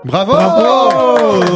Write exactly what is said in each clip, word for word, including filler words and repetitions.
Bravo, Bravo.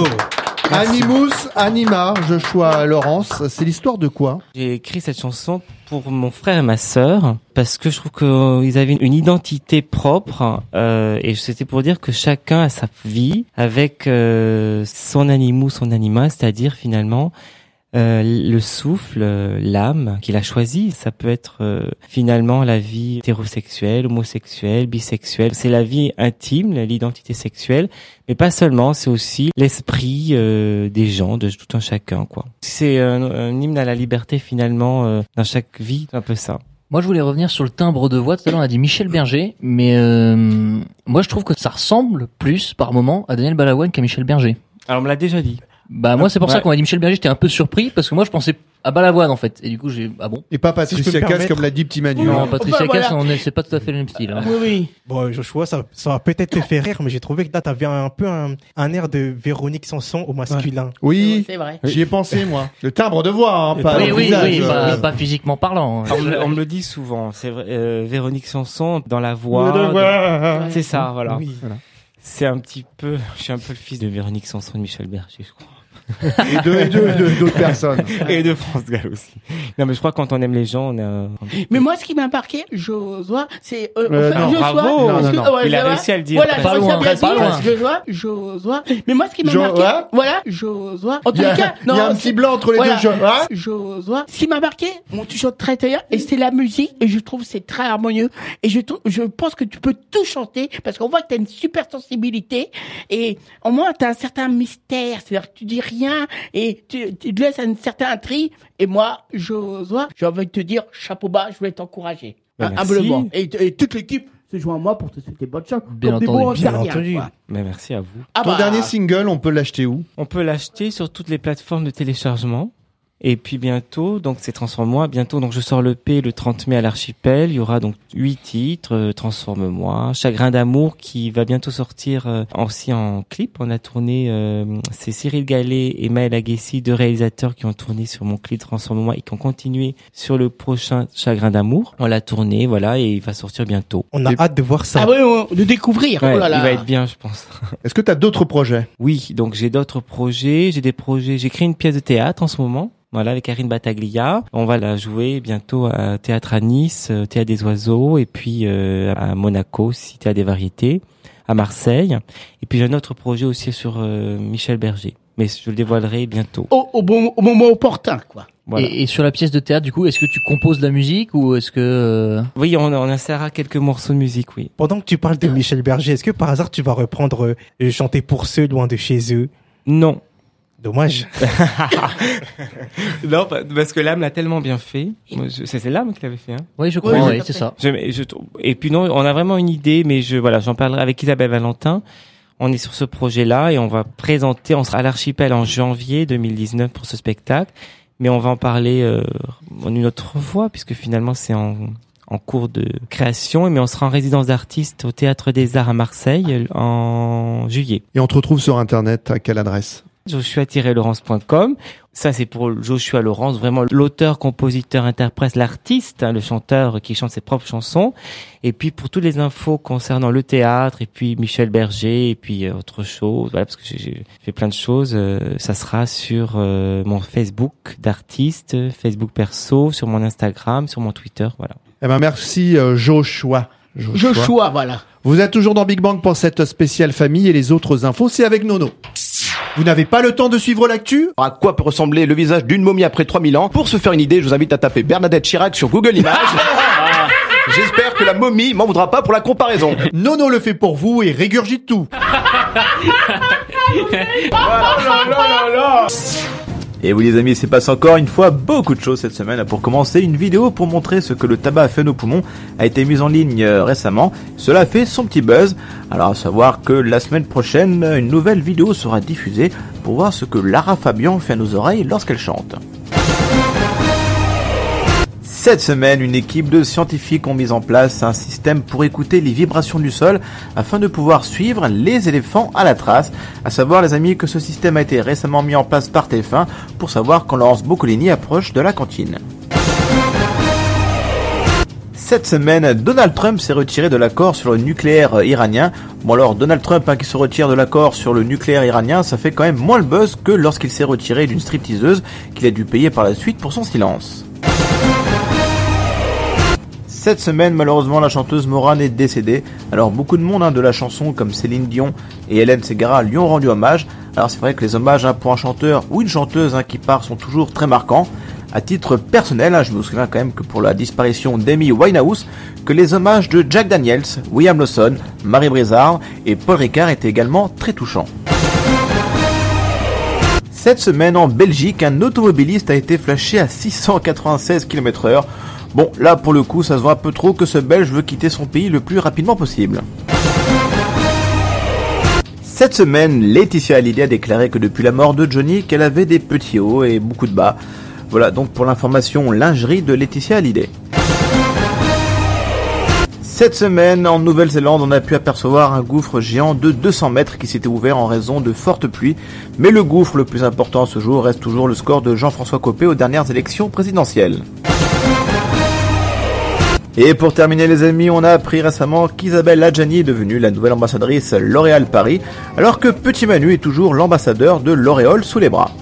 Animus Anima, Joshua Lawrence, c'est l'histoire de quoi? J'ai écrit cette chanson pour mon frère et ma sœur parce que je trouve qu'ils avaient une identité propre euh, et c'était pour dire que chacun a sa vie avec euh, son animus, son anima, c'est-à-dire finalement euh, le souffle, euh, l'âme qu'il a choisi. Ça peut être euh, finalement la vie hétérosexuelle, homosexuelle, bisexuelle. C'est la vie intime, l'identité sexuelle, mais pas seulement. C'est aussi l'esprit euh, des gens, de tout un chacun, quoi. C'est un, un hymne à la liberté finalement euh, dans chaque vie, c'est un peu ça. Moi, je voulais revenir sur le timbre de voix. Tout à l'heure, on a dit Michel Berger, mais euh, moi, je trouve que ça ressemble plus par moment à Daniel Balavoine qu'à Michel Berger. Alors, on me l'a déjà dit. Bah moi c'est pour ouais. ça qu'on a dit Michel Berger, j'étais un peu surpris parce que moi je pensais à Balavoine en fait et du coup j'ai ah bon. Et pas Patricia Cass comme l'a dit Petit Manu. Non, hein. Patricia Enfin, Cass, voilà. on est c'est pas tout à fait le même style. Hein. Oui, oui. Bon, Joshua, ça, ça va peut-être te faire rire, mais j'ai trouvé que là, t'avais un peu un, un air de Véronique Sanson au masculin. Oui, C'est vrai. j'y ai pensé moi. Le timbre de voix, hein, Et pas Oui le oui visage. oui, euh, pas, oui. pas physiquement parlant. Alors, on, me, on me le dit souvent. C'est vrai, euh, Véronique Sanson dans la voix. Le devoir. dans- C'est ça, voilà. Oui. Voilà. C'est un petit peu. Je suis un peu le fils de Véronique Sanson et de Michel Berger, je crois. Et de, et de, de- d'autres personnes. Et de France Gall aussi. Non, mais je crois que quand on aime les gens, on a. Mais moi, ce qui m'a marqué, Joshua, c'est euh, Euh, enfin, non, Joshua, bravo. parce Non, que- non, non. ouais, Il a Joshua, réussi à le dire. Voilà, Pas j'ai réussi loin, à bien pas dire, loin. Joshua, Joshua. Mais moi, ce qui m'a Jo- marqué, ouais. voilà, Joshua. En tous Il y les a, cas, il y a un non, petit blanc entre les voilà. deux jeux. Hein Joshua. Ce qui m'a marqué, bon, tu chantes très très bien, et c'est la musique, et je trouve que c'est très harmonieux, et je trouve, je pense que tu peux tout chanter, parce qu'on voit que t'as une super sensibilité, et au moins t'as un certain mystère, c'est-à-dire que tu dis rien, et tu, tu te laisses un certain intrigue, et moi, Joshua, j'ai envie de te dire, chapeau bas, je voulais t'encourager. Ben, Hein, merci. humblement. Et, et toute l'équipe se joint à moi pour te souhaiter bonne chance. Bien comme des entendu, bons bien gardiens, entendu. quoi. Mais merci à vous. Ah Ton bah, dernier single, on peut l'acheter où? On peut l'acheter sur toutes les plateformes de téléchargement. Et puis bientôt, donc c'est Transforme-moi. Bientôt, donc je sors le P le trente mai à l'Archipel. Il y aura donc huit titres. euh, Transforme-moi, Chagrin d'amour qui va bientôt sortir euh, aussi en clip. On a tourné, euh, c'est Cyril Gallet et Maël Aguessi, deux réalisateurs qui ont tourné sur mon clip Transforme-moi et qui ont continué sur le prochain Chagrin d'amour. On l'a tourné, voilà, et il va sortir bientôt. On a Et- hâte de voir ça. Ah oui, on- de découvrir. Ouais, oh là là. il va être bien, je pense. Est-ce que tu as d'autres projets? Oui, donc j'ai d'autres projets, j'ai des projets, j'ai créé une pièce de théâtre en ce moment. Voilà, avec Karine Battaglia. On va la jouer bientôt à Théâtre à Nice, euh, Théâtre des Oiseaux, et puis euh, à Monaco aussi, Théâtre des Variétés, à Marseille. Et puis j'ai un autre projet aussi sur euh, Michel Berger. Mais je le dévoilerai bientôt. Au, au, bon, au moment opportun, quoi. Voilà. Et, et sur la pièce de théâtre du coup, est-ce que tu composes de la musique ou est-ce que euh... Oui, on, on insérera quelques morceaux de musique, oui. Pendant que tu parles de Michel Berger, est-ce que par hasard tu vas reprendre euh, Chanter pour ceux loin de chez eux? Non. Dommage. Non, parce que l'âme l'a tellement bien fait. Moi, je- C'est c'est l'âme qui l'avait fait, hein. Oui, je crois, Oui, oui, tout à c'est fait. ça. Je, je, trouve- et puis non, on a vraiment une idée, mais je voilà, j'en parlerai avec Isabelle Valentin. On est sur ce projet-là et on va présenter, on sera à l'Archipel en janvier deux mille dix-neuf pour ce spectacle, mais on va en parler euh, en une autre fois puisque finalement c'est en en cours de création, mais on sera en résidence d'artiste au Théâtre des Arts à Marseille en juillet. Et on te retrouve sur Internet à quelle adresse? joshua tiret laurence point com. Ça, c'est pour Joshua Lawrence, vraiment l'auteur, compositeur, interprète, l'artiste, hein, le chanteur qui chante ses propres chansons. Et puis, pour toutes les infos concernant le théâtre, et puis Michel Berger, et puis euh, autre chose, voilà, parce que j'ai- j'ai fait plein de choses, euh, ça sera sur euh, mon Facebook d'artiste, Facebook perso, sur mon Instagram, sur mon Twitter, voilà. Eh ben merci euh, Joshua. Joshua. Joshua, voilà. Vous êtes toujours dans Big Bang pour cette spéciale famille et les autres infos, c'est avec Nono. Vous n'avez pas le temps de suivre l'actu? À quoi peut ressembler le visage d'une momie après trois mille ans? Pour se faire une idée, je vous invite à taper Bernadette Chirac sur Google Images. J'espère que la momie m'en voudra pas pour la comparaison. Nono le fait pour vous et régurgite tout. Et oui les amis, c'est passé encore une fois beaucoup de choses cette semaine. Pour commencer, une vidéo pour montrer ce que le tabac a fait à nos poumons a été mise en ligne euh, récemment. Cela a fait son petit buzz. Alors à savoir que la semaine prochaine, une nouvelle vidéo sera diffusée pour voir ce que Lara Fabian fait à nos oreilles lorsqu'elle chante. Cette semaine, une équipe de scientifiques ont mis en place un système pour écouter les vibrations du sol afin de pouvoir suivre les éléphants à la trace. À savoir, les amis, que ce système a été récemment mis en place par T F un pour savoir quand Laurence Boccolini approche de la cantine. Cette semaine, Donald Trump s'est retiré de l'accord sur le nucléaire iranien. Bon alors, Donald Trump hein, qui se retire de l'accord sur le nucléaire iranien, ça fait quand même moins le buzz que lorsqu'il s'est retiré d'une stripteaseuse qu'il a dû payer par la suite pour son silence. Cette semaine, malheureusement, la chanteuse Morane est décédée. Alors beaucoup de monde hein, de la chanson comme Céline Dion et Hélène Ségara lui ont rendu hommage. Alors c'est vrai que les hommages hein, pour un chanteur ou une chanteuse hein, qui part sont toujours très marquants. À titre personnel, hein, je me souviens quand même que pour la disparition d'Amy Winehouse, que les hommages de Jack Daniels, William Lawson, Marie Brizard et Paul Ricard étaient également très touchants. Cette semaine en Belgique, un automobiliste a été flashé à six cent quatre-vingt-seize kilomètres heure. Bon, là pour le coup, ça se voit un peu trop que ce Belge veut quitter son pays le plus rapidement possible. Cette semaine, Laetitia Hallyday a déclaré que depuis la mort de Johnny, qu'elle avait des petits hauts et beaucoup de bas. Voilà donc pour l'information lingerie de Laetitia Hallyday. Cette semaine, en Nouvelle-Zélande, on a pu apercevoir un gouffre géant de deux cents mètres qui s'était ouvert en raison de fortes pluies. Mais le gouffre le plus important à ce jour reste toujours le score de Jean-François Copé aux dernières élections présidentielles. Et pour terminer les amis, on a appris récemment qu'Isabelle Adjani est devenue la nouvelle ambassadrice L'Oréal Paris, alors que Petit Manu est toujours l'ambassadeur de L'Oréal sous les bras.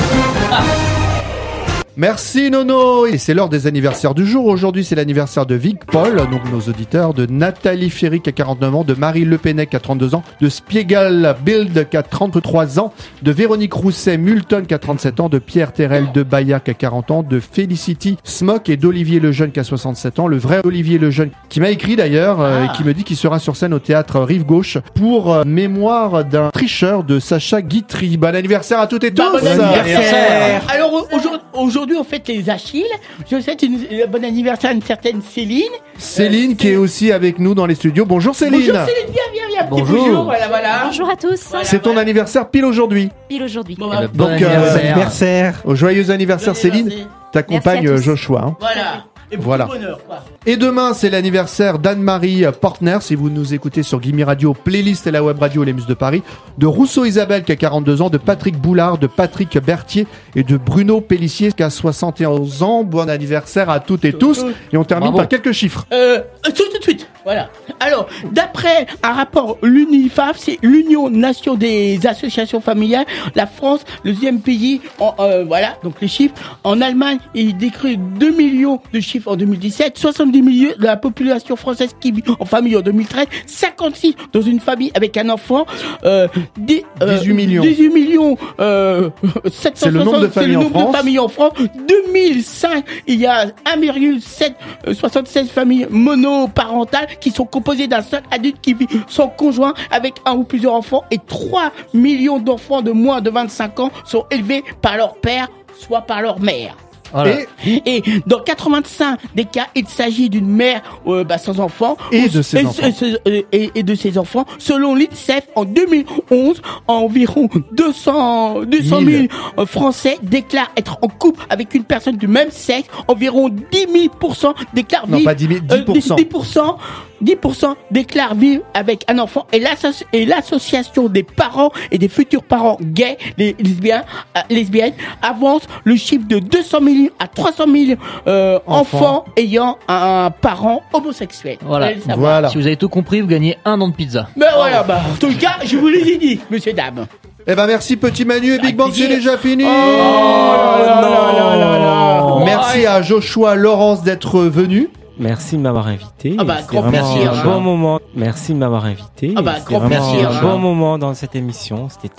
Merci Nono. Et c'est l'heure des anniversaires du jour. Aujourd'hui, c'est l'anniversaire de Vic Paul, donc nos auditeurs, de Nathalie Ferry qui a quarante-neuf ans, de Marie Le Pennec qui a trente-deux ans, de Spiegel Bild qui a trente-trois ans, de Véronique Rousset Multon qui a trente-sept ans, de Pierre Terrel de Bayard qui a quarante ans, de Felicity Smock et d'Olivier Lejeune qui a soixante-sept ans, le vrai Olivier Lejeune qui m'a écrit d'ailleurs euh, ah. et qui me dit qu'il sera sur scène au théâtre Rive Gauche pour euh, mémoire d'un tricheur de Sacha Guitry. Bon anniversaire à toutes et tous. Bah, bon anniversaire. Alors aujourd'hui, aujourd'hui on fête les Achilles. Je souhaite une, un bon anniversaire à une certaine Céline. Céline euh, qui est aussi avec nous dans les studios. Bonjour Céline. Bonjour Céline, viens, viens, viens. Bonjour. Petit bonjour, voilà, voilà. Bonjour à tous. Voilà, c'est ton voilà. anniversaire pile aujourd'hui. Pile aujourd'hui. Bon, bah, Bon Donc, euh, anniversaire. Anniversaire. Au joyeux anniversaire Joyeux Céline. anniversaire. T'accompagnes Merci à tous. Joshua. Hein. Voilà. Et beaucoup Voilà. de bonheur, quoi. Et demain, c'est l'anniversaire d'Anne-Marie Portner, si vous nous écoutez sur Gimme Radio, Playlist et la web radio Les Muses de Paris, de Rousseau Isabelle qui a quarante-deux ans, de Patrick Boulard, de Patrick Berthier et de Bruno Pellissier qui a soixante et onze ans. Bon anniversaire à toutes et tous. Et on termine Bravo. par quelques chiffres. Euh, tout, tout de suite. Voilà. Alors, d'après un rapport l'UNIFAF, c'est l'Union Nation des Associations Familiales, la France, le deuxième pays, en, euh, voilà, donc les chiffres. En Allemagne, il décrit deux millions de chiffres en deux mille dix-sept, soixante-dix millions de la population française qui vit en famille en deux mille treize, cinquante-six dans une famille avec un enfant, euh, dix, euh, dix-huit millions. dix-huit millions, euh, sept cent soixante, C'est le nombre de c'est le familles en nombre France. de familles en France. deux mille cinq, il y a un virgule soixante-seize familles monoparentales qui sont composées d'un seul adulte qui vit sans conjoint avec un ou plusieurs enfants, et trois millions d'enfants de moins de vingt-cinq ans sont élevés par leur père, soit par leur mère. Voilà. Et, Et dans quatre-vingt-cinq des cas, il s'agit d'une mère euh, bah, sans enfant Et de ses et, enfants. et, et, et de ses enfants. Selon l'I N S E F, en deux mille onze, environ deux cents mille euh, Français déclarent être en couple avec une personne du même sexe. Environ dix mille pour cent déclarent Non, vivre. pas dix mille, dix pour cent. dix pour cent dix pour cent déclarent vivre avec un enfant, et l'asso- et l'association des parents et des futurs parents gays, les lesbiens, euh, lesbiennes, avance le chiffre de deux cent mille à trois cent mille euh, Enfants. enfants ayant un parent homosexuel. Voilà. Vous allez le savoir. Voilà. Si vous avez tout compris, vous gagnez un an de pizza. Ben voilà, bah, en tout cas, je vous l'ai dit, messieurs, dames. Eh ben merci Petit Manu et Big Avec Bang, c'est plaisir. déjà fini. Oh là là là là là. Merci à Joshua Laurence d'être venu. Merci de m'avoir invité. Ah bah, C'était grand vraiment merci, un hein. bon moment. Merci de m'avoir invité. Ah bah, C'était grand vraiment merci, un hein. bon moment dans cette émission. C'était